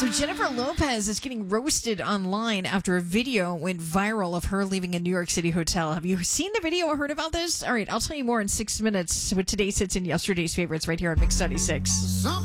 So Jennifer Lopez is getting roasted online after a video went viral of her leaving a New York City hotel. Have you seen the video or heard about this? All right, I'll tell you more in 6 minutes with today's hits and yesterday's favorites right here on Mix 96.